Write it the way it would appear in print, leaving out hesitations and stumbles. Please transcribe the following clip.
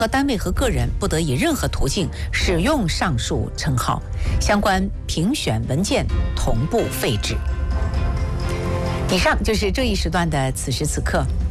各单位和个人不得以任何途径使用上述称号，相关评选文件同步废止。以上就是这一时段的此时此刻。